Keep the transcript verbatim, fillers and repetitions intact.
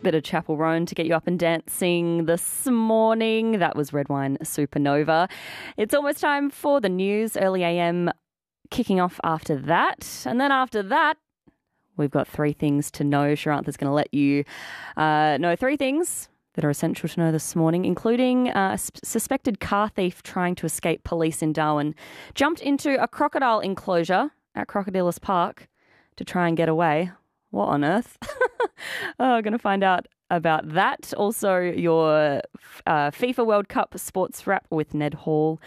bit of Chapel Roan to get you up and dancing this morning. That was Red Wine Supernova. It's almost time for the news, early A M kicking off after that. And then after that, we've got three things to know. Sharantha's going to let you uh, know three things that are essential to know this morning, including uh, a suspected car thief trying to escape police in Darwin jumped into a crocodile enclosure at Crocodilis Park to try and get away. What on earth? Oh, we're going to find out about that. Also, your uh, FIFA World Cup sports wrap with Ned Hall